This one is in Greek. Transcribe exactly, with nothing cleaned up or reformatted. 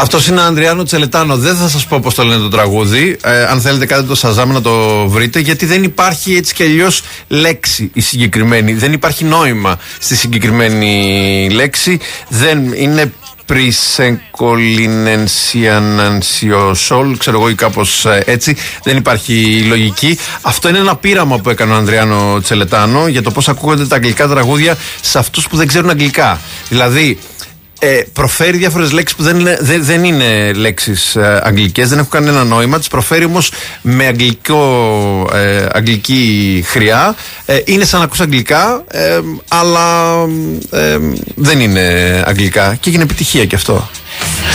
Αυτός είναι ο Ανδριάνο Τσελετάνο. Δεν θα σας πω πώς το λένε το τραγούδι. Ε, αν θέλετε κάντε το Shazam να το βρείτε, γιατί δεν υπάρχει έτσι κι αλλιώς λέξη η συγκεκριμένη. Δεν υπάρχει νόημα στη συγκεκριμένη λέξη. Δεν είναι πρισεκολινενσιανανσιοσόλ, ξέρω εγώ, ή κάπως έτσι. Δεν υπάρχει λογική. Αυτό είναι ένα πείραμα που έκανε ο Ανδριάνο Τσελετάνο για το πώς ακούγονται τα αγγλικά τραγούδια σε αυτούς που δεν ξέρουν αγγλικά. Δηλαδή, Ε, προφέρει διάφορες λέξεις που δεν είναι, δεν, δεν είναι λέξεις ε, αγγλικές, δεν έχουν κανένα νόημα. Τις προφέρει όμως με αγγλικό, ε, αγγλική χρειά. Ε, είναι σαν να ακούς αγγλικά, ε, αλλά ε, δεν είναι αγγλικά. Και έγινε επιτυχία και αυτό.